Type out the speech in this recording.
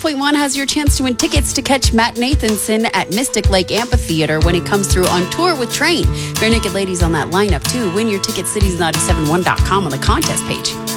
96.1 has your chance to win tickets to catch Matt Nathanson at Mystic Lake Amphitheater when he comes through on tour with Train. Bare Naked Ladies on that lineup, too. Win your tickets, cities97.1.com on the contest page.